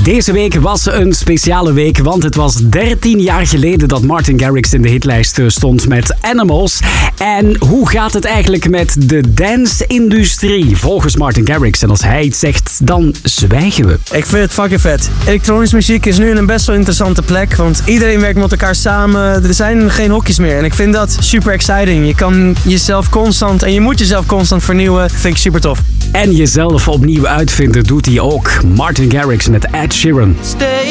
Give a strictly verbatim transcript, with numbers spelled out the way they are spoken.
Deze week was een speciale week, want het was dertien jaar geleden dat Martin Garrix in de hitlijst stond met Animals. En hoe gaat het eigenlijk met de dance-industrie volgens Martin Garrix? En als hij iets zegt, dan zwijgen we. Ik vind het fucking vet. Elektronische muziek is nu in een best wel interessante plek, want iedereen werkt met elkaar samen. Er zijn geen hokjes meer en ik vind dat super exciting. Je kan jezelf constant en je moet jezelf constant vernieuwen. Dat vind ik super tof. En jezelf opnieuw uitvinden doet hij ook. Martin Garrix met Ed Sheeran. Stay